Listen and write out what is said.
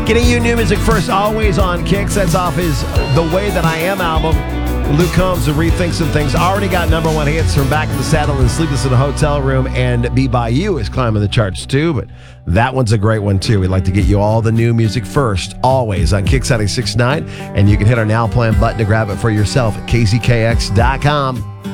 Getting you new music first, always on Kicks. That's off his The Way That I Am album. Luke Combs and Rethink Some Things. Already got number one hits from Back in the Saddle and Sleepless in a Hotel Room, and Be By You is climbing the charts too, but that one's a great one too. We'd like to get you all the new music first, always on Kicks 96.9, and you can hit our Now Plan button to grab it for yourself at kzkx.com.